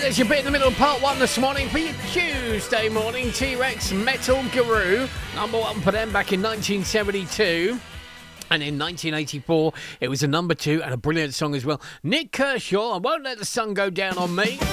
there's your bit in the middle of part one this morning for your Tuesday morning. T-Rex Metal Guru, number one for them back in 1972. And in 1984, it was a number two and a brilliant song as well. Nick Kershaw, I Won't Let the Sun Go Down on Me.